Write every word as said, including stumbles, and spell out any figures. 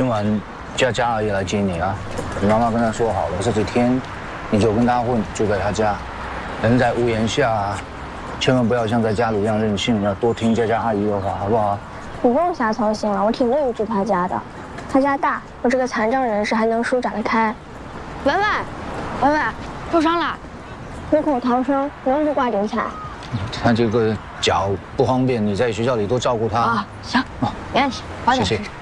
今晚佳佳阿姨来接你啊。你妈妈跟她说好了，这几天你就跟她混，住在她家，人在屋檐下啊，千万不要像在家里一样任性，要多听佳佳阿姨的话，好不好？ 你不用瞎操心了，我挺乐意住她家的。她家大，我这个残障人士还能舒展得开。文文，文文，受伤了，虎口逃生，能不挂顶彩？他这个脚不方便，你在学校里多照顾他。 啊，行，没问题，早点吃。